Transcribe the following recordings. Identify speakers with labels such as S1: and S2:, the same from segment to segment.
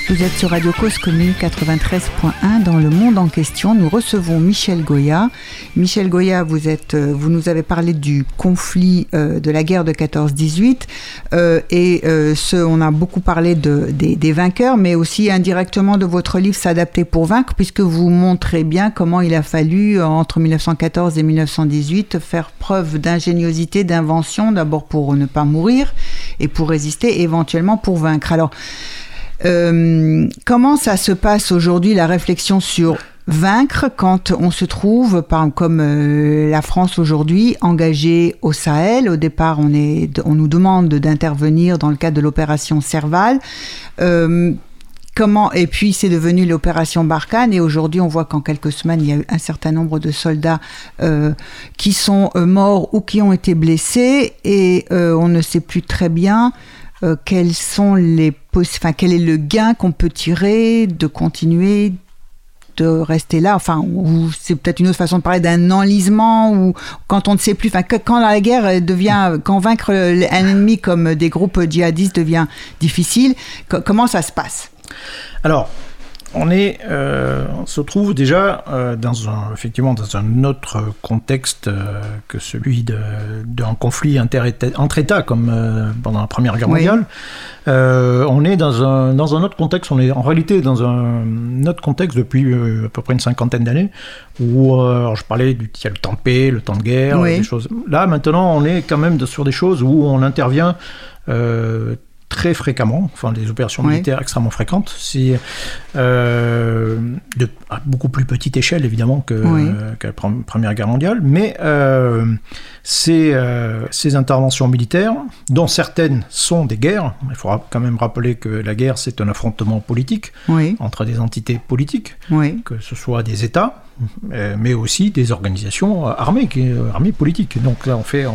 S1: Vous êtes sur Radio Cause Commune 93.1 dans le monde en question. Nous recevons Michel Goya. Michel Goya, vous nous avez parlé du conflit de la guerre de 14-18 on a beaucoup parlé des vainqueurs, mais aussi indirectement de votre livre S'adapter pour vaincre, puisque vous montrez bien comment il a fallu entre 1914 et 1918 faire preuve d'ingéniosité, d'invention, d'abord pour ne pas mourir et pour résister, et éventuellement pour vaincre. Alors, comment ça se passe aujourd'hui, la réflexion sur vaincre, quand on se trouve, comme la France aujourd'hui, engagée au Sahel? Au départ, on nous demande d'intervenir dans le cadre de l'opération Serval. Et puis c'est devenu l'opération Barkhane, et aujourd'hui on voit qu'en quelques semaines il y a eu un certain nombre de soldats qui sont morts ou qui ont été blessés, et on ne sait plus très bien quel est le gain qu'on peut tirer de continuer de rester là, ou c'est peut-être une autre façon de parler d'un enlisement, ou quand on ne sait plus, quand la guerre quand vaincre un ennemi comme des groupes djihadistes devient difficile, comment ça se passe?
S2: Alors, on se trouve déjà dans un autre contexte que celui d'un conflit entre États comme pendant la Première Guerre mondiale. On est dans un autre contexte. On est en réalité dans un autre contexte depuis à peu près une cinquantaine d'années, où je parlais il y a le temps de paix, le temps de guerre, des choses. Là maintenant, on est quand même sur des choses où on intervient très fréquemment, des opérations militaires extrêmement fréquentes, à beaucoup plus petite échelle évidemment que la Première Guerre mondiale, mais ces interventions militaires, dont certaines sont des guerres, il faudra quand même rappeler que la guerre c'est un affrontement politique entre des entités politiques, que ce soit des États, mais aussi des organisations armées politiques. Donc là on fait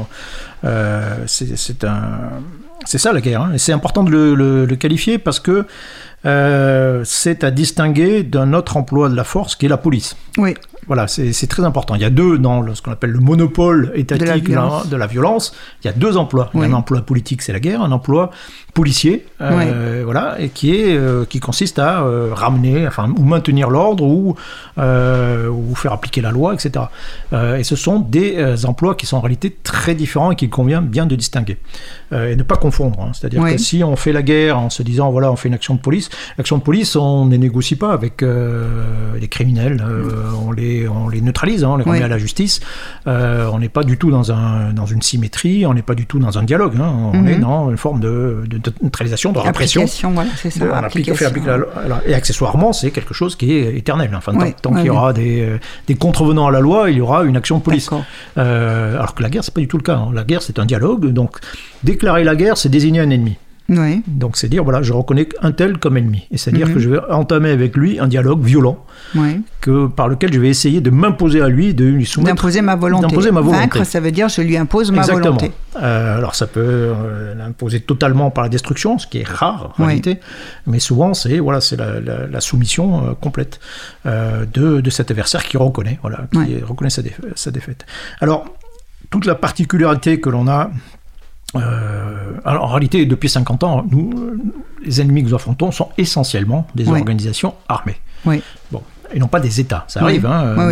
S2: c'est ça la guerre, et c'est important de le qualifier, parce que c'est à distinguer d'un autre emploi de la force qui est la police. Oui. Voilà, c'est très important. Il y a dans ce qu'on appelle le monopole étatique de la violence, il y a deux emplois. Il y a un emploi politique, c'est la guerre, un emploi policier, et qui consiste à ramener, ou maintenir l'ordre, ou faire appliquer la loi, etc. Et ce sont des emplois qui sont en réalité très différents et qu'il convient bien de distinguer. Et ne pas confondre. C'est-à-dire que si on fait la guerre en se disant, on fait une action de police, l'action de police, on ne négocie pas avec les criminels, on les neutralise, on les remet à la justice. On n'est pas du tout dans une symétrie, on n'est pas du tout dans un dialogue. On est dans une forme de neutralisation, de répression.
S1: C'est ça.
S2: Et accessoirement, c'est quelque chose qui est éternel. Tant qu'il y aura des contrevenants à la loi, il y aura une action de police. Alors que la guerre, c'est pas du tout le cas. La guerre, c'est un dialogue. Donc, déclarer la guerre, c'est désigner un ennemi. Donc c'est dire, je reconnais un tel comme ennemi, et c'est-à-dire que je vais entamer avec lui un dialogue violent, par lequel je vais essayer de m'imposer à lui, de lui soumettre,
S1: d'imposer ma volonté. Vaincre, ça veut dire je lui impose ma volonté.
S2: Alors ça peut l'imposer totalement par la destruction, ce qui est rare en réalité, mais souvent c'est la soumission complète de cet adversaire qui reconnaît sa défaite. Alors toute la particularité que l'on a, alors en réalité, depuis 50 ans, les ennemis que nous affrontons sont essentiellement des organisations armées. Et non pas des États. Ça arrive.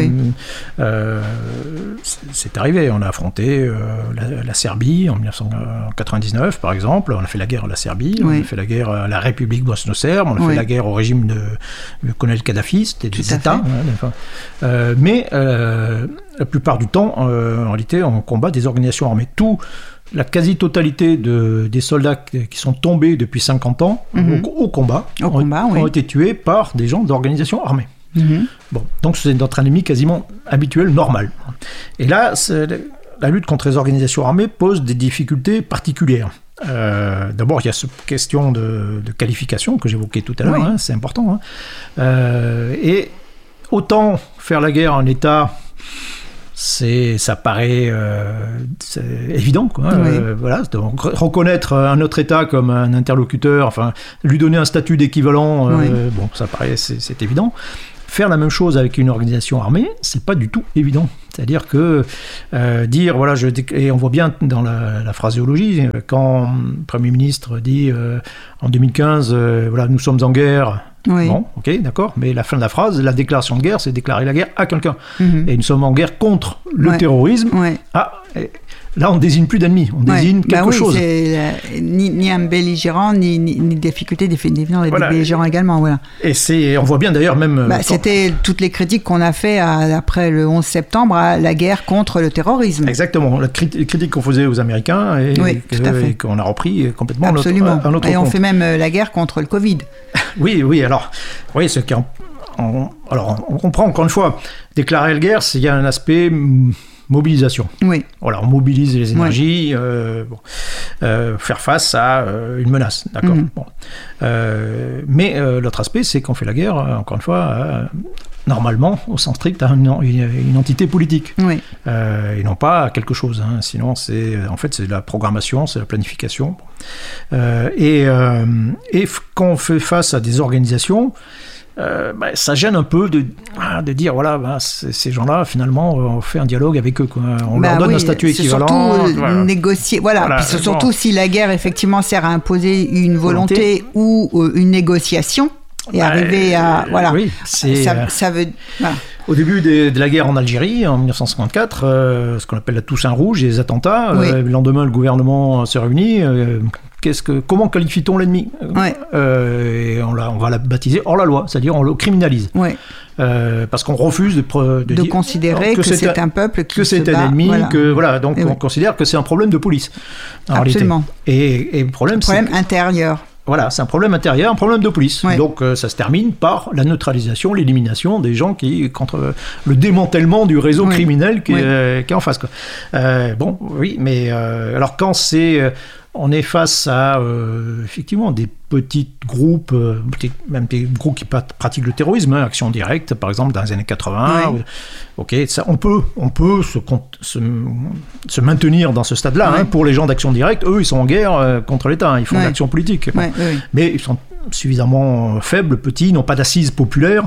S2: C'est arrivé. On a affronté la Serbie en 1999, par exemple. On a fait la guerre à la Serbie. On a fait la guerre à la République bosno-serbe. On a fait la guerre au régime de colonel Kadhafi. C'était des États. Mais la plupart du temps, en réalité, on combat des organisations armées. La quasi-totalité des soldats qui sont tombés depuis 50 ans au combat ont été tués par des gens d'organisations armées. Donc c'est notre ennemi quasiment habituel, normal. Et là, la lutte contre les organisations armées pose des difficultés particulières. D'abord, il y a cette question de qualification que j'évoquais tout à l'heure, c'est important. Et autant faire la guerre en État, ça paraît évident, donc reconnaître un autre État comme un interlocuteur, lui donner un statut d'équivalent, ça paraît, c'est évident. Faire la même chose avec une organisation armée, c'est pas du tout évident. C'est-à-dire que dire, et on voit bien dans la phraséologie, quand le Premier ministre dit en 2015, nous sommes en guerre,
S1: Oui.
S2: Bon, ok, d'accord. Mais la fin de la phrase, la déclaration de guerre, c'est déclarer la guerre à quelqu'un. Et nous sommes en guerre contre le terrorisme. Là, on ne désigne plus d'ennemis, on désigne quelque chose.
S1: C'est ni un belligérant, ni difficulté définir les belligérants également. Voilà.
S2: Et on voit bien d'ailleurs même...
S1: c'était toutes les critiques qu'on a fait après le 11 septembre à la guerre contre le terrorisme.
S2: Exactement, les critiques qu'on faisait aux Américains et qu'on a repris complètement
S1: Absolument.
S2: à notre
S1: compte. Et on
S2: compte.
S1: fait même la guerre contre le Covid.
S2: Oui, alors, ce qui alors, on comprend encore une fois, déclarer la guerre, il y a un aspect... mobilisation.
S1: Oui.
S2: Voilà, on mobilise les énergies, faire face à une menace, d'accord. Mais l'autre aspect, c'est qu'on fait la guerre, encore une fois, normalement, au sens strict, à une entité politique.
S1: Oui.
S2: Et non pas à quelque chose. Sinon, c'est de la programmation, c'est la planification. Et quand on fait face à des organisations, ça gêne un peu de dire ces gens-là finalement on fait un dialogue avec eux quoi. On leur donne un statut équivalent,
S1: surtout négocier puis surtout si la guerre effectivement sert à imposer une volonté ou une négociation et arriver à ça veut
S2: Au début de la guerre en Algérie, en 1954, ce qu'on appelle la Toussaint Rouge, les attentats, le lendemain, le gouvernement se réunit. Comment qualifie-t-on l'ennemi ? Et on va la baptiser hors-la-loi, c'est-à-dire on le criminalise. Parce qu'on refuse de dire,
S1: considérer que c'est un peuple qui
S2: c'est un ennemi, donc on considère que c'est un problème de police.
S1: Absolument.
S2: Et le problème
S1: intérieur.
S2: Voilà, c'est un problème intérieur, un problème de police. Donc ça se termine par la neutralisation, l'élimination des gens contre le démantèlement du réseau criminel qui est en face. Quoi. Mais alors quand on est face à effectivement des petits groupes, même des groupes qui pratiquent le terrorisme, Action Directe par exemple dans les années 80. Ça, on peut se maintenir dans ce stade-là. Pour les gens d'Action Directe, eux ils sont en guerre contre l'État, ils font de l'action politique. Mais ils sont suffisamment faibles, petits, n'ont pas d'assises populaires.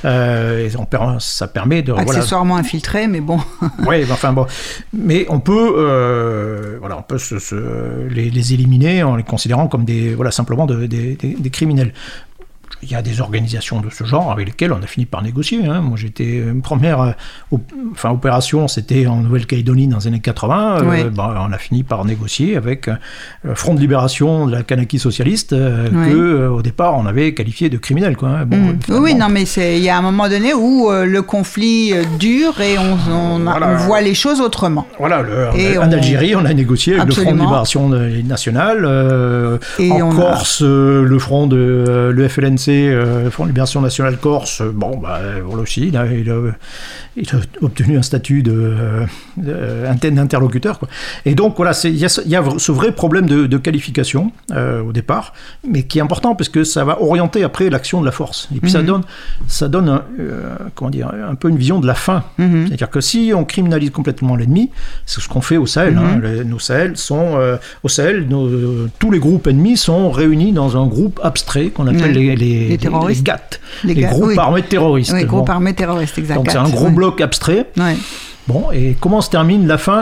S2: Ça permet de
S1: accessoirement infiltrés, mais bon.
S2: Mais on peut, les éliminer en les considérant comme simplement des criminels. Il y a des organisations de ce genre avec lesquelles on a fini par négocier. Moi, j'étais une première opération, c'était en Nouvelle-Calédonie dans les années 80. On a fini par négocier avec Front de Libération de la Kanaki socialiste que au départ on avait qualifié de criminel.
S1: Mais il y a un moment donné où le conflit dure et on voit les choses autrement.
S2: En Algérie, on a négocié avec le Front de Libération nationale. En Corse, le Front de le FLNC. Le Front de Libération Nationale Corse, aussi, il a obtenu un statut d'interlocuteur. Et donc, il y a ce vrai problème de qualification au départ, mais qui est important parce que ça va orienter après l'action de la force. Et puis ça donne un peu une vision de la fin. C'est-à-dire que si on criminalise complètement l'ennemi, c'est ce qu'on fait au Sahel. Nos Sahel au Sahel, tous les groupes ennemis sont réunis dans un groupe abstrait qu'on appelle les GAT, les groupes armés terroristes.
S1: Oui, groupes armés terroristes, exactement.
S2: Donc c'est un gros bloc abstrait. Bon, et comment se termine la fin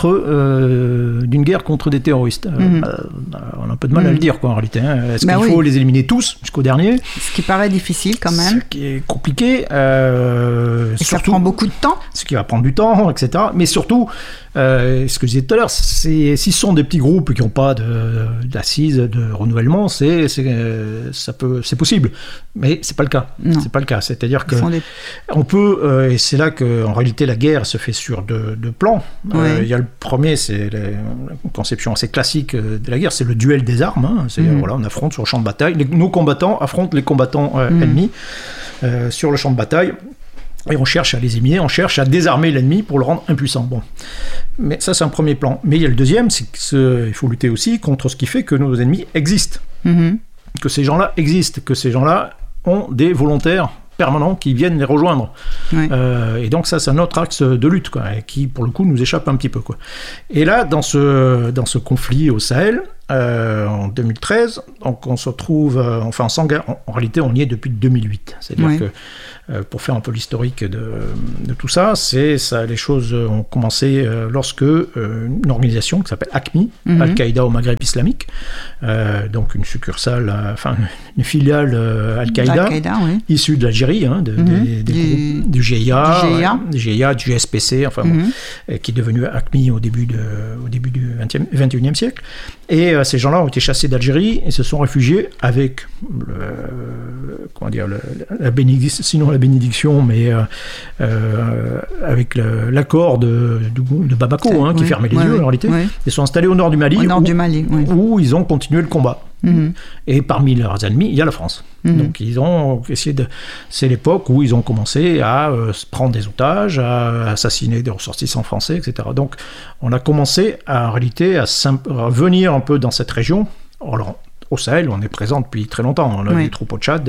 S2: d'une guerre contre des terroristes on a un peu de mal à le dire, en réalité. Est-ce qu'il faut les éliminer tous jusqu'au dernier ?
S1: Ce qui paraît difficile, quand même.
S2: Ce qui est compliqué.
S1: Et ça prend beaucoup de temps.
S2: Ce qui va prendre du temps, etc. Mais surtout, ce que je disais tout à l'heure, si ce sont des petits groupes qui n'ont pas d'assises, de renouvellement, c'est possible. Mais c'est pas le cas.
S1: Non.
S2: C'est pas le cas. C'est-à-dire que on peut, et c'est là qu'en réalité la guerre se fait sur deux plans. Il y a le premier, c'est la conception assez classique de la guerre, c'est le duel des armes. On affronte sur le champ de bataille. Nos combattants affrontent les combattants ennemis sur le champ de bataille. Et on cherche à les éliminer, on cherche à désarmer l'ennemi pour le rendre impuissant. Mais ça, c'est un premier plan. Mais il y a le deuxième, c'est qu'il faut lutter aussi contre ce qui fait que nos ennemis existent. Que ces gens-là existent, que ces gens-là ont des volontaires permanents qui viennent les rejoindre. Et donc ça, c'est un autre axe de lutte, qui, pour le coup, nous échappe un petit peu. Et là, dans ce conflit au Sahel, en 2013, donc on se retrouve, en réalité on y est depuis 2008, c'est-à-dire que pour faire un peu l'historique de tout ça, les choses ont commencé lorsque une organisation qui s'appelle AQMI, Al-Qaïda au Maghreb islamique, donc une succursale, une filiale Al-Qaïda, issue de l'Algérie, du GIA, du GSPC, qui est devenu AQMI au début du XXIe siècle. Et ces gens-là ont été chassés d'Algérie et se sont réfugiés avec la bénédiction, mais avec l'accord de Bamako, qui fermait les yeux en réalité. Ils sont installés au nord du Mali, où ils ont continué le combat. Et parmi leurs ennemis, il y a la France. Donc ils ont essayé c'est l'époque où ils ont commencé à se prendre des otages, à assassiner des ressortissants français, etc. Donc on a commencé en réalité à venir un peu dans cette région. Alors, au Sahel, on est présent depuis très longtemps. On a des troupes au Tchad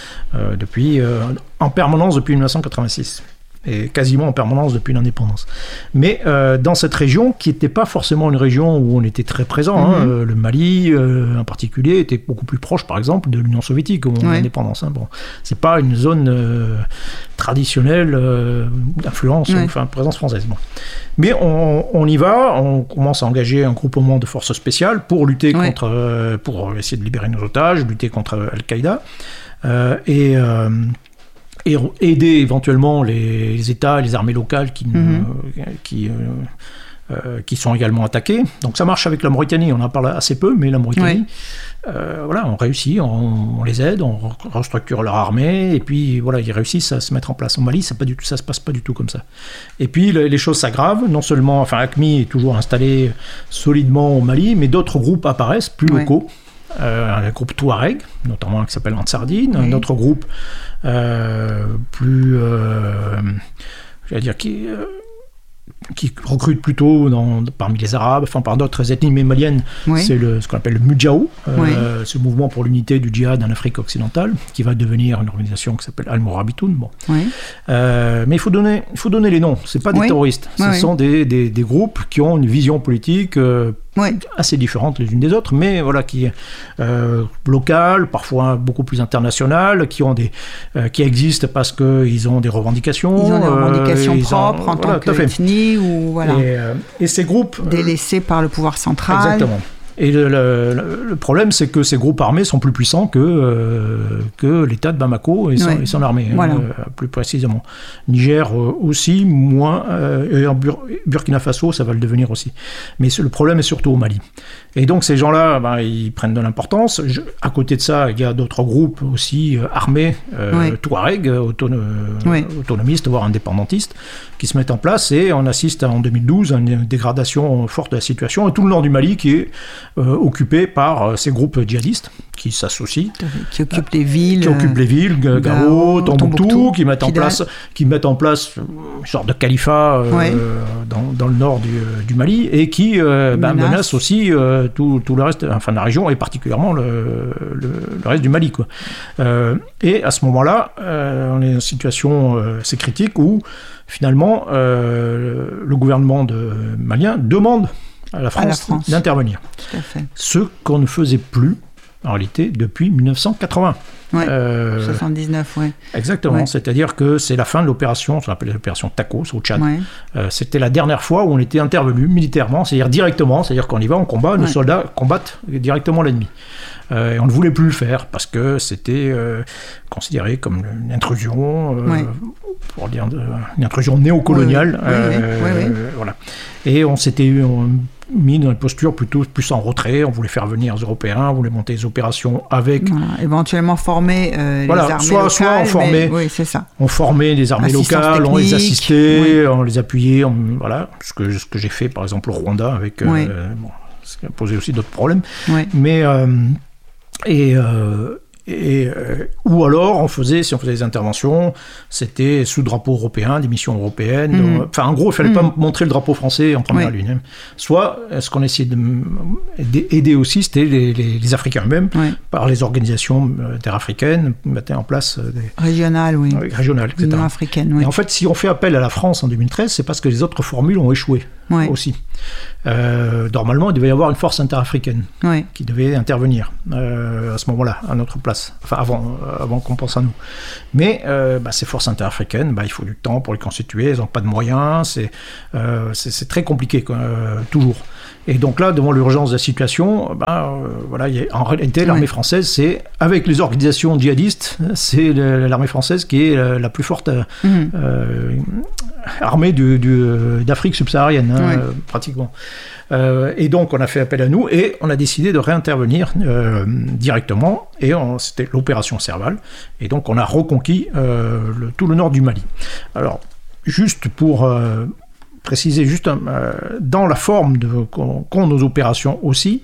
S2: en permanence depuis 1986. Et quasiment en permanence depuis l'indépendance. Mais dans cette région, qui n'était pas forcément une région où on était très présent, le Mali en particulier était beaucoup plus proche, par exemple, de l'Union soviétique au moment de l'indépendance. C'est pas une zone traditionnelle d'influence, présence française. Mais on y va, on commence à engager un groupement de forces spéciales pour lutter pour essayer de libérer nos otages, lutter contre Al-Qaïda. Et aider éventuellement les États, les armées locales qui sont également attaqués. Donc ça marche avec la Mauritanie, on en parle assez peu, mais la Mauritanie, on réussit, on les aide, on restructure leur armée, et puis ils réussissent à se mettre en place. Au Mali, ça se passe pas du tout comme ça. Et puis les choses s'aggravent, non seulement, AQMI est toujours installé solidement au Mali, mais d'autres groupes apparaissent, plus locaux. Un groupe Touareg, notamment qui s'appelle Ansardine, un autre groupe qui recrute plutôt parmi les Arabes, par d'autres ethnies maliennes, c'est ce qu'on appelle le Mudjahou, ce mouvement pour l'unité du djihad en Afrique occidentale, qui va devenir une organisation qui s'appelle Al-Mourabitoun. Mais il faut donner les noms, c'est pas des terroristes, ce sont des groupes qui ont une vision politique assez différentes les unes des autres, mais qui est locale, parfois beaucoup plus internationale, qui existent parce qu'ils ont des revendications.
S1: Ils ont des revendications propres en tant qu'ethnie,
S2: et ces groupes
S1: délaissés par le pouvoir central.
S2: Exactement. Et le problème, c'est que ces groupes armés sont plus puissants que l'État de Bamako et son armée, plus précisément. Niger aussi, moins, et en Burkina Faso, ça va le devenir aussi. Mais le problème est surtout au Mali. Et donc ces gens-là, ils prennent de l'importance. À côté de ça, il y a d'autres groupes aussi armés, Touareg, autonomistes, voire indépendantistes, qui se mettent en place, et on assiste en 2012 à une dégradation forte de la situation, et tout le nord du Mali qui est occupé par ces groupes djihadistes qui s'associent,
S1: qui occupent les villes,
S2: Gao, Tombouctou, qui mettent en place une sorte de califat dans le nord du Mali, et qui menacent aussi tout le reste, la région, et particulièrement le reste du Mali, et à ce moment-là, on est dans une situation assez critique où finalement le gouvernement malien demande à la France d'intervenir.
S1: Tout à fait.
S2: Ce qu'on ne faisait plus, en réalité, depuis 1980.
S1: 79,
S2: Exactement, c'est-à-dire que c'est la fin de l'opération, on l'appelle l'opération Takos au Tchad. C'était la dernière fois où on était intervenu militairement, c'est-à-dire qu'on y va, on combat, nos soldats combattent directement l'ennemi. Et on ne voulait plus le faire parce que c'était considéré comme une intrusion, pour dire une intrusion néocoloniale. Voilà. Et on s'était mis dans une posture plutôt plus en retrait. On voulait faire venir les Européens, on voulait monter des opérations avec...
S1: éventuellement former les armées locales. Soit on formait,
S2: on formait des armées locales, on les assistait, on les appuyait, ce que j'ai fait par exemple au Rwanda, avec, ce qui a posé aussi d'autres problèmes. Mais... ou alors, si on faisait des interventions, c'était sous drapeau européen, des missions européennes. En gros, il ne fallait pas montrer le drapeau français en première ligne. Soit, ce qu'on essayait d'aider aussi, c'était les Africains eux-mêmes, par les organisations interafricaines, mettaient en place
S1: régionales,
S2: régionales, etc.
S1: Africaines,
S2: Et en fait, si on fait appel à la France en 2013, c'est parce que les autres formules ont échoué. aussi. Normalement, il devait y avoir une force interafricaine qui devait intervenir à ce moment-là, à notre place, enfin avant qu'on pense à nous. Mais ces forces interafricaines, il faut du temps pour les constituer, elles n'ont pas de moyens, c'est très compliqué, toujours. Et donc là, devant l'urgence de la situation, en réalité, l'armée française, c'est, avec les organisations djihadistes, c'est l'armée française qui est la plus forte armée d'Afrique subsaharienne, pratiquement. Et donc, on a fait appel à nous et on a décidé de réintervenir directement. Et c'était l'opération Serval. Et donc, on a reconquis tout le nord du Mali. Alors, juste pour préciser, dans la forme qu'ont nos opérations aussi,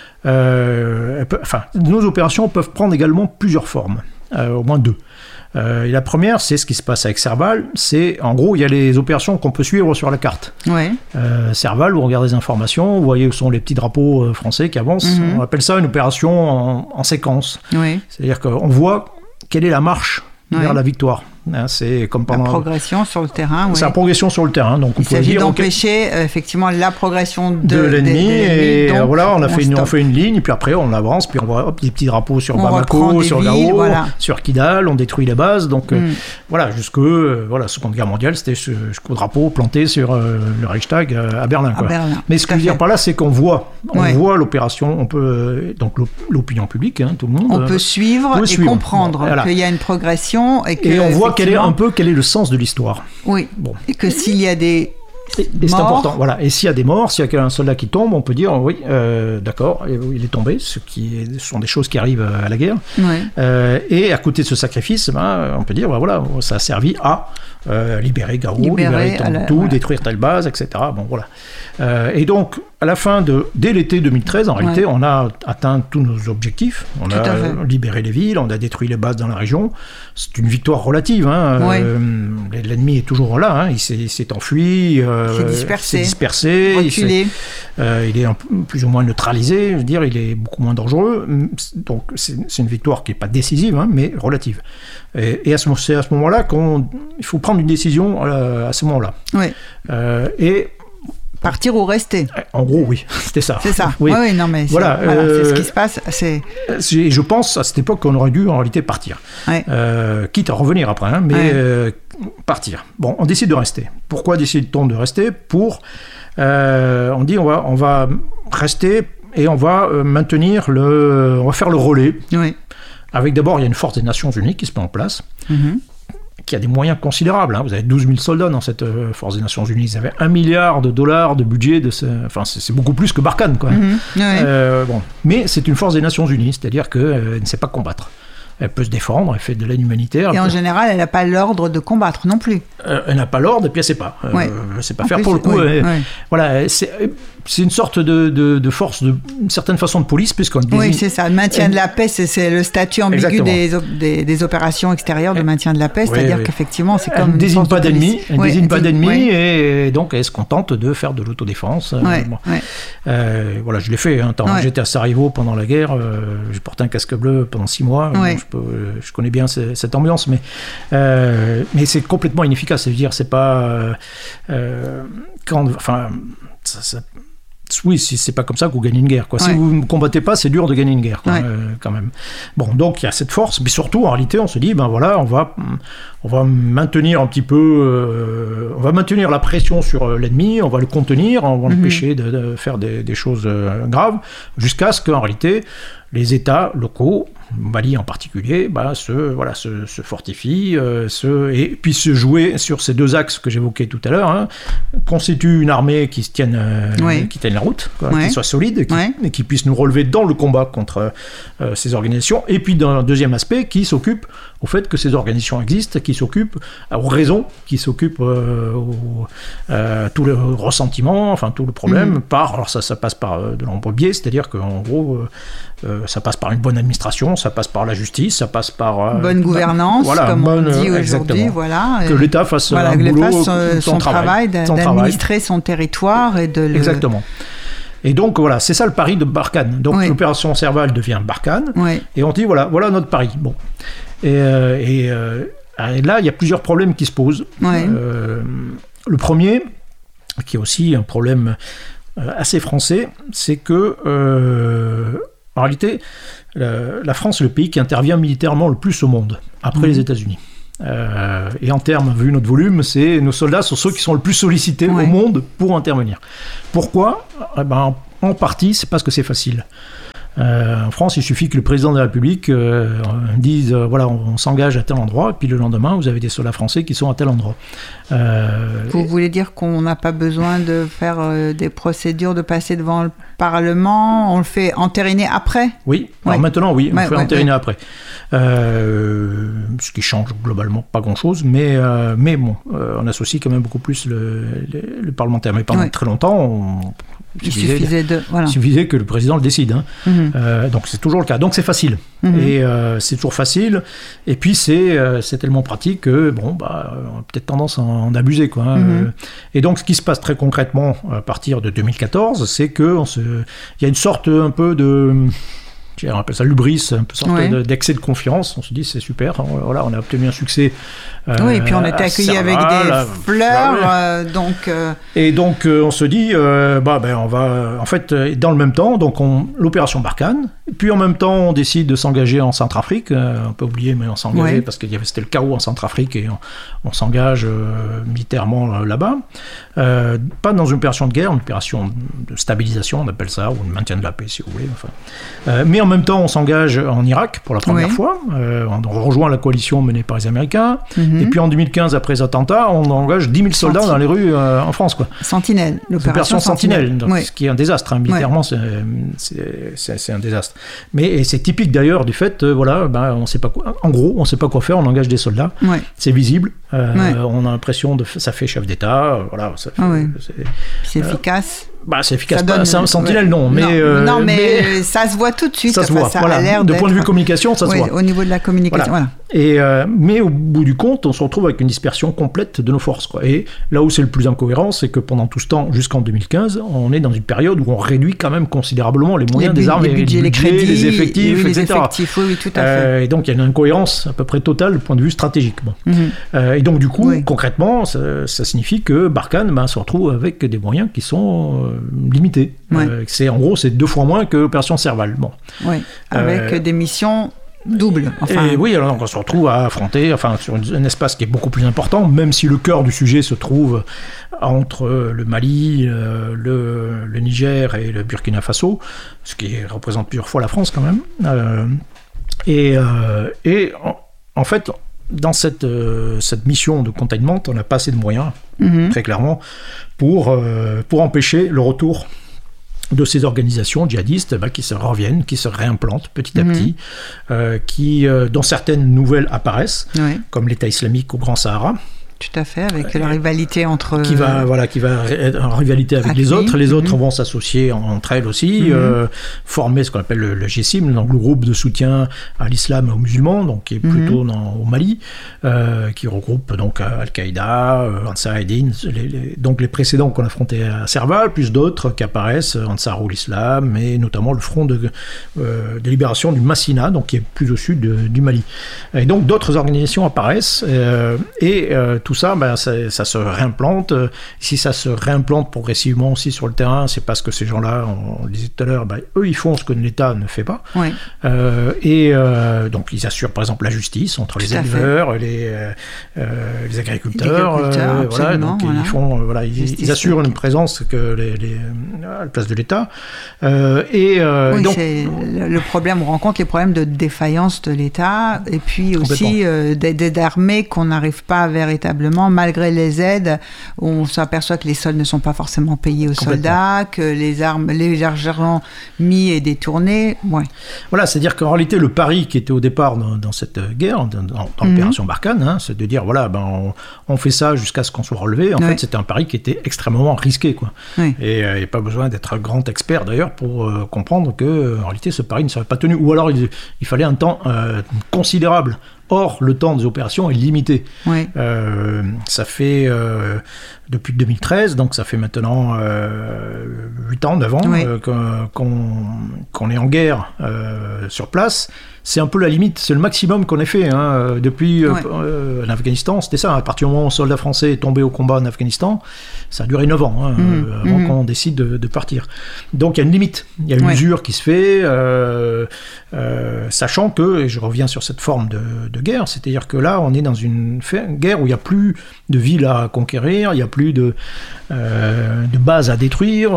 S2: nos opérations peuvent prendre également plusieurs formes, au moins 2. Et la première, c'est ce qui se passe avec Serval. C'est, en gros, il y a les opérations qu'on peut suivre sur la carte. Serval, vous regardez les informations, vous voyez où sont les petits drapeaux français qui avancent. On appelle ça une opération en séquence. C'est-à-dire qu'on voit quelle est la marche vers la victoire. C'est comme pendant
S1: la progression sur le terrain.
S2: C'est la progression sur le terrain. Donc
S1: il s'agit d'empêcher effectivement la progression de
S2: l'ennemi. Et voilà, on fait une ligne, puis après on avance, puis on voit des petits drapeaux sur Bamako, sur Gao, sur Kidal, on détruit les bases. Donc Seconde Guerre mondiale, c'était jusqu'au drapeau planté sur le Reichstag à Berlin. Mais ce que je veux dire par là, c'est qu'on voit l'opération, on peut donc l'opinion publique, tout le monde.
S1: On peut suivre et comprendre qu'il y a une progression
S2: et on voit quel est le sens de l'histoire.
S1: Oui. Bon. Et que s'il y a des
S2: morts, c'est important. Voilà. Et s'il y a des morts, s'il y a un soldat qui tombe, on peut dire d'accord, il est tombé, ce sont des choses qui arrivent à la guerre. Et à côté de ce sacrifice, on peut dire ça a servi à libérer Gao, libérer Tombouctou, détruire telle base, etc. Bon, voilà. Et donc, à la fin dès l'été 2013, en réalité, on a atteint tous nos objectifs. On a libéré les villes, on a détruit les bases dans la région. C'est une victoire relative. L'ennemi est toujours là. Il s'est enfui, s'est dispersé,
S1: reculé.
S2: Il est plus ou moins neutralisé. Je veux dire, il est beaucoup moins dangereux. Donc, c'est une victoire qui n'est pas décisive, mais relative. Et c'est à ce moment-là qu'il faut prendre une décision à ce moment-là.
S1: Partir ou rester.
S2: En gros, oui, c'était ça.
S1: C'est ça. Oui, non, mais c'est ce qui se passe.
S2: Je pense, à cette époque, qu'on aurait dû en réalité partir. Quitte à revenir après, mais partir. Bon, on décide de rester. Pourquoi décide-t-on de rester ? On dit on va rester et on va maintenir on va faire le relais. Avec d'abord, il y a une force des Nations Unies qui se met en place. Qui a des moyens considérables. Vous avez 12 000 soldats dans cette force des Nations Unies. Ils avaient $1 milliard de budget. C'est beaucoup plus que Barkhane. Mais c'est une force des Nations Unies, c'est-à-dire qu'elle ne sait pas combattre. Elle peut se défendre, elle fait de l'aide humanitaire.
S1: Et en général, elle n'a pas l'ordre de combattre non plus.
S2: Elle n'a pas l'ordre et puis elle ne sait pas. Elle sait pas faire pour le coup. Voilà, c'est une sorte de force, d'une certaine façon de police, puisqu'on désigne...
S1: Oui, c'est ça. Le maintien de la paix, c'est le statut ambigu des opérations extérieures de maintien de la paix. C'est-à-dire qu'effectivement, c'est comme...
S2: Elle ne désigne pas d'ennemis. Elle ne désigne pas d'ennemis et donc elle se contente de faire de l'autodéfense. Voilà, je l'ai fait. J'étais à Sarajevo pendant la guerre. J'ai porté un casque bleu pendant 6 mois. Je connais bien cette ambiance, mais c'est complètement inefficace. C'est-à-dire, c'est pas oui, c'est pas comme ça que vous gagnez une guerre. Si vous ne combattez pas, c'est dur de gagner une guerre, quand même. Bon, donc il y a cette force, mais surtout, en réalité, on se dit, on va maintenir un petit peu, on va maintenir la pression sur l'ennemi, on va le contenir, on va l'empêcher de faire des choses graves, jusqu'à ce qu'en réalité, les États locaux, Mali en particulier, se fortifient, et puis se jouer sur ces 2 axes que j'évoquais tout à l'heure, constitue une armée qui tienne la route, qui soit solide, et qui puisse nous relever dans le combat contre ces organisations, et puis d'un deuxième aspect, qui s'occupe au fait que ces organisations existent, qui s'occupent aux raisons, qui s'occupent tout le ressentiment, tout le problème, alors ça passe par de nombreux biais, c'est-à-dire qu'en gros, ça passe par une bonne administration, ça passe par la justice, ça passe par...
S1: bonne gouvernance, comme on dit aujourd'hui.
S2: Que l'État fasse un boulot,
S1: son travail d'administrer son territoire et de le...
S2: Exactement. Et donc, c'est ça le pari de Barkhane. Donc, l'opération Serval devient Barkhane, et on dit, voilà notre pari. Bon. Et là, il y a plusieurs problèmes qui se posent. Le premier, qui est aussi un problème assez français, c'est que, en réalité, la France est le pays qui intervient militairement le plus au monde, après les États-Unis. Et en termes, vu notre volume, nos soldats sont ceux qui sont le plus sollicités au monde pour intervenir. Pourquoi ? En partie, c'est parce que c'est facile. En France, il suffit que le président de la République dise voilà, on s'engage à tel endroit, et puis le lendemain, vous avez des soldats français qui sont à tel endroit.
S1: Vous voulez dire qu'on n'a pas besoin de faire des procédures, de passer devant le Parlement, on le fait entériner après ?
S2: Oui, alors maintenant, oui, on le fait entériner après. Ce qui change globalement pas grand-chose, mais bon, on associe quand même beaucoup plus le parlementaire. Mais pendant très longtemps, il suffisait que le président le décide. Donc c'est toujours le cas. Donc c'est facile. Et c'est toujours facile. Et puis c'est tellement pratique que on a peut-être tendance à en abuser, quoi. Et donc ce qui se passe très concrètement à partir de 2014, c'est que il y a une sorte un peu de... on appelle ça l'hubris, un peu sorte d'excès de confiance. On se dit c'est super, voilà, on a obtenu un succès.
S1: Oui, et puis on était accueillis avec des fleurs,
S2: Et donc on se dit, on va, en fait, dans le même temps, donc l'opération Barkhane. Puis en même temps, on décide de s'engager en Centrafrique. On peut oublier, mais on s'engageait parce que c'était le chaos en Centrafrique et on s'engage militairement là-bas. Pas dans une opération de guerre, une opération de stabilisation, on appelle ça, ou de maintien de la paix, si vous voulez. Enfin. Mais en même temps, on s'engage en Irak pour la première fois. On rejoint la coalition menée par les Américains. Et puis en 2015, après les attentats, on engage 10 000 soldats dans les rues en France, quoi.
S1: Sentinelle,
S2: l'opération Sentinelle. Donc, ce qui est un désastre, militairement, c'est un désastre. Mais c'est typique d'ailleurs du fait, on sait pas quoi. En gros, on ne sait pas quoi faire, on engage des soldats. C'est visible. On a l'impression ça fait chef d'État. Voilà, ça fait,
S1: c'est efficace.
S2: C'est efficace. Sentinelle, non.
S1: Mais ça se voit tout de suite.
S2: Ça se voit. De point de vue communication, ça se voit.
S1: Au niveau de la communication, voilà.
S2: Mais au bout du compte, on se retrouve avec une dispersion complète de nos forces, quoi. Et là où c'est le plus incohérent, c'est que pendant tout ce temps, jusqu'en 2015, on est dans une période où on réduit quand même considérablement les moyens des armées,
S1: les crédits,
S2: les effectifs, etc.
S1: Oui, tout à fait.
S2: Et donc il y a une incohérence à peu près totale du point de vue stratégique. Et donc du coup, concrètement, ça signifie que Barkhane se retrouve avec des moyens qui sont limités. En gros, c'est 2 fois moins que l'opération Serval.
S1: Avec des missions doubles.
S2: Et oui, alors donc on se retrouve à affronter sur un espace qui est beaucoup plus important, même si le cœur du sujet se trouve entre le Mali, le Niger et le Burkina Faso, ce qui représente plusieurs fois la France quand même. En fait, dans cette mission de containment, on n'a pas assez de moyens, très clairement, pour empêcher le retour de ces organisations djihadistes qui se reviennent, qui se réimplantent petit à petit, dont certaines nouvelles apparaissent, comme l'État islamique au Grand Sahara.
S1: Tout à fait, avec la rivalité entre...
S2: Qui va être en rivalité avec les autres. Les autres vont s'associer entre elles aussi, former ce qu'on appelle le GSIM, donc le groupe de soutien à l'islam et aux musulmans, donc qui est plutôt au Mali, qui regroupe donc Al-Qaïda, Ansar Eddin, donc les précédents qu'on affrontait à Serval, plus d'autres qui apparaissent, Ansarul Islam, et notamment le front de libération du Massina, donc qui est plus au sud du Mali. Et donc d'autres organisations apparaissent, tout ça, ça se réimplante. Si ça se réimplante progressivement aussi sur le terrain, c'est parce que ces gens-là, on le disait tout à l'heure, eux, ils font ce que l'État ne fait pas. Donc, ils assurent, par exemple, la justice entre les éleveurs, les agriculteurs. Donc, ils assurent une présence à la place de l'État.
S1: Donc, c'est le problème, on rencontre les problèmes de défaillance de l'État, et puis aussi des armées qu'on n'arrive pas véritablement, malgré les aides, on s'aperçoit que les soldes ne sont pas forcément payés aux soldats, que les argent mis et détourné.
S2: Voilà, c'est-à-dire qu'en réalité, le pari qui était au départ dans cette guerre, dans l'opération Barkhane, c'est de dire, on fait ça jusqu'à ce qu'on soit relevé. En fait, c'était un pari qui était extrêmement risqué, quoi. Et il n'y a pas besoin d'être un grand expert, d'ailleurs, pour comprendre qu'en réalité, ce pari ne serait pas tenu. Ou alors, il fallait un temps considérable. Or, le temps des opérations est limité. Ça fait depuis 2013, donc ça fait maintenant 8 ans, 9 ans qu'on est en guerre sur place. c'est un peu la limite, c'est le maximum qu'on ait fait depuis l'Afghanistan. C'était ça, à partir du moment où un soldat français est tombé au combat en Afghanistan, ça a duré 9 ans avant qu'on décide de partir. Donc il y a une limite, il y a une usure qui se fait, sachant que, et je reviens sur cette forme de guerre, c'est-à-dire que là on est dans une guerre où il n'y a plus de villes à conquérir, il n'y a plus de bases à détruire,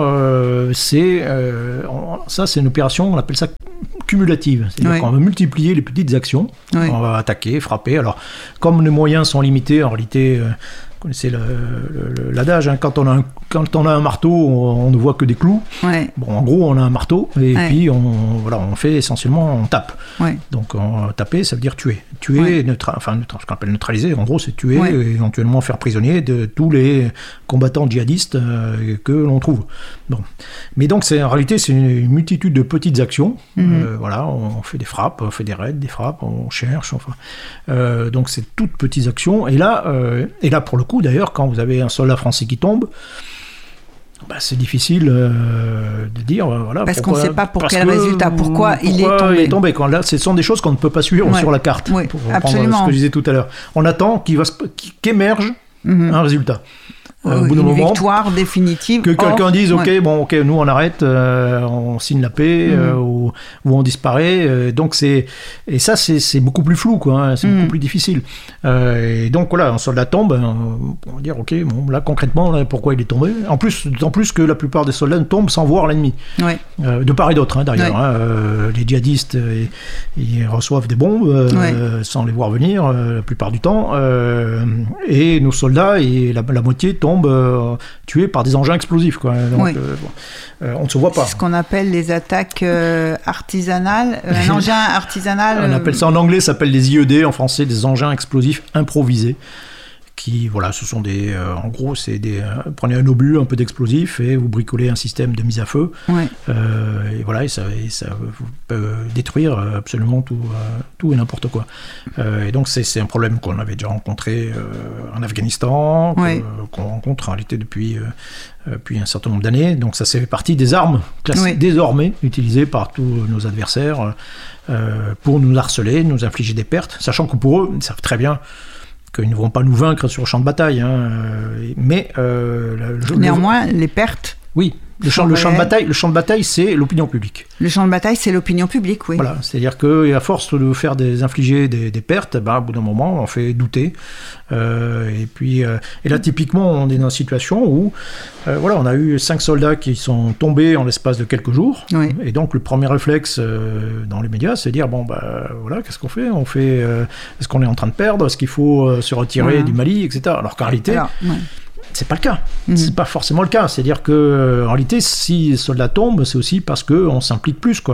S2: ça c'est une opération, on appelle ça cumulative, c'est-à-dire qu'on va multiplier les petites actions, on va attaquer, frapper. Alors comme les moyens sont limités, en réalité, vous connaissez l'adage, quand on a un marteau, on ne voit que des clous. Bon, en gros, on a un marteau et puis on fait essentiellement, on tape. Donc taper, ça veut dire tuer. Tuer, ce qu'on appelle neutraliser, en gros, c'est tuer et éventuellement faire prisonnier de tous les combattants djihadistes que l'on trouve. Bon. Mais donc, en réalité, c'est une multitude de petites actions. On fait des frappes, on fait des raids, des frappes, on cherche. Donc, c'est toutes petites actions. Et là, pour le coup, d'ailleurs, quand vous avez un soldat français qui tombe, c'est difficile de dire
S1: parce qu'on ne sait pas pour quel résultat, pourquoi il est tombé.
S2: Quand là, ce sont des choses qu'on ne peut pas suivre sur la carte. Pour reprendre ce que je disais tout à l'heure, on attend qu'émerge un résultat. Au bout d'un moment,
S1: victoire définitive.
S2: Que quelqu'un dise ok, nous on arrête, on signe la paix ou on disparaît. Donc c'est beaucoup plus flou, quoi. C'est beaucoup plus difficile. Et donc voilà, un soldat tombe, on va dire ok, là concrètement, pourquoi il est tombé. D'autant plus que la plupart des soldats tombent sans voir l'ennemi. De part et d'autre, d'ailleurs. Les djihadistes, ils reçoivent des bombes sans les voir venir la plupart du temps. Et nos soldats, la moitié tombent tués par des engins explosifs, quoi. Donc, on ne se voit pas.
S1: C'est ce qu'on appelle les attaques artisanales. Un engin artisanal.
S2: On appelle ça en anglais, ça s'appelle des IED, en français des engins explosifs improvisés. Qui, ce sont des... en gros, c'est prenez un obus, un peu d'explosif, et vous bricolez un système de mise à feu. Et ça peut détruire absolument tout et n'importe quoi. Et donc, c'est un problème qu'on avait déjà rencontré en Afghanistan, qu'on rencontre en réalité depuis un certain nombre d'années. Donc, ça fait partie des armes classées, désormais utilisées par tous nos adversaires pour nous harceler, nous infliger des pertes, sachant que pour eux, ils savent très bien qu'ils ne vont pas nous vaincre sur le champ de bataille. Mais
S1: néanmoins, les pertes...
S2: Oui, le champ de bataille, c'est l'opinion publique.
S1: Le champ de bataille, c'est l'opinion publique, oui.
S2: Voilà, c'est-à-dire qu'à force de faire infliger des pertes, au bout d'un moment, on fait douter. Et là, typiquement, on est dans une situation où on a eu 5 soldats qui sont tombés en l'espace de quelques jours. Et donc, le premier réflexe dans les médias, c'est de dire, qu'est-ce qu'on fait ? Est-ce qu'on est en train de perdre ? Est-ce qu'il faut se retirer du Mali, etc. Alors qu'en réalité... C'est pas le cas. C'est pas forcément le cas. C'est-à-dire que, en réalité, si les soldats tombent, c'est aussi parce qu'on s'implique plus,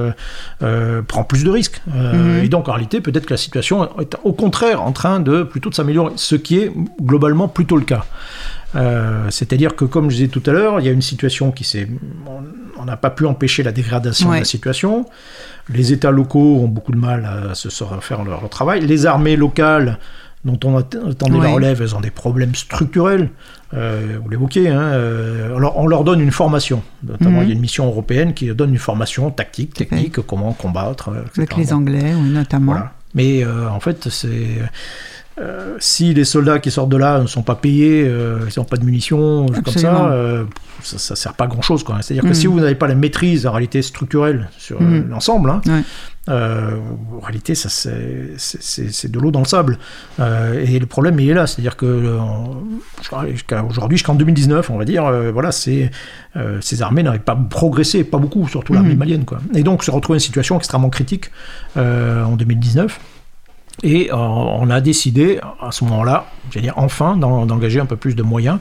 S2: prend plus de risques. Et donc, en réalité, peut-être que la situation est au contraire en train plutôt de s'améliorer, ce qui est globalement plutôt le cas. C'est-à-dire que, comme je disais tout à l'heure, il y a une situation on n'a pas pu empêcher la dégradation de la situation. Les États locaux ont beaucoup de mal à faire leur travail. Les armées locales, dont on attendait la relève, elles ont des problèmes structurels. Vous l'évoquez. Alors, on leur donne une formation. Notamment, il y a une mission européenne qui donne une formation tactique, technique, comment combattre, etc.
S1: Avec les Anglais, notamment. Voilà.
S2: Mais en fait, si les soldats qui sortent de là ne sont pas payés, ils n'ont pas de munitions, comme ça ne sert pas à grand-chose. C'est-à-dire que si vous n'avez pas la maîtrise, en réalité, structurelle sur l'ensemble, en réalité, ça, c'est de l'eau dans le sable. Et le problème, il est là. C'est-à-dire que aujourd'hui, jusqu'en 2019, on va dire, ces armées n'avaient pas progressé, pas beaucoup, surtout l'armée malienne. Et donc, se retrouver une situation extrêmement critique en 2019. Et on a décidé, à ce moment-là, enfin, d'engager un peu plus de moyens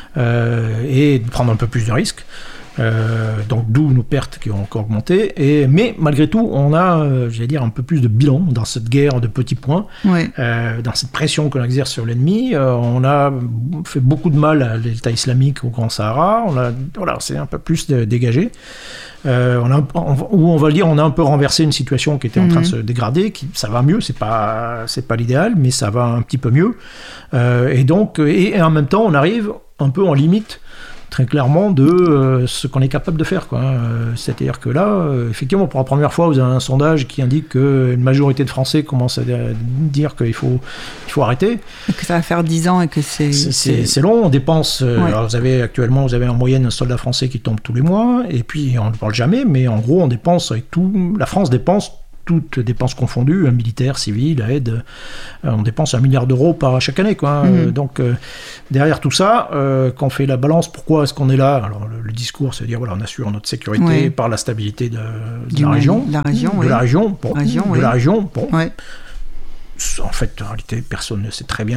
S2: et de prendre un peu plus de risques. Donc d'où nos pertes qui ont encore augmenté. Mais malgré tout, on a, un peu plus de bilan dans cette guerre de petits points, dans cette pression qu'on exerce sur l'ennemi. On a fait beaucoup de mal à l'État islamique au Grand Sahara. C'est un peu plus dégagé. On va le dire, on a un peu renversé une situation qui était en train de se dégrader. Ça va mieux, c'est pas l'idéal, mais ça va un petit peu mieux. Et en même temps, on arrive un peu en limite très clairement de ce qu'on est capable de faire, quoi. C'est-à-dire que là, effectivement, pour la première fois, vous avez un sondage qui indique qu'une majorité de Français commence à dire qu'il faut arrêter.
S1: Et que ça va faire 10 ans et que
S2: c'est long, on dépense. Alors vous avez en moyenne un soldat français qui tombe tous les mois, et puis on ne parle jamais, mais en gros, on dépense avec tout. La France dépense, toutes dépenses confondues, militaire, civil, aide, on dépense 1 milliard d'euros chaque année, quoi. Donc derrière tout ça, quand on fait la balance, pourquoi est-ce qu'on est là? Alors le discours, c'est de dire voilà, on assure notre sécurité par la stabilité de la région.
S1: De la région.
S2: En fait, en réalité, personne ne sait très bien